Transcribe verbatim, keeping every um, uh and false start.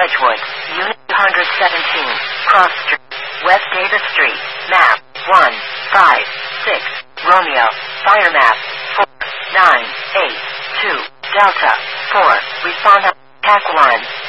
Wedgwood, Unit two seventeen, Cross Street, West Davis Street, map one five six, Romeo, fire map four nine eight two, Delta four, respond, T A C one.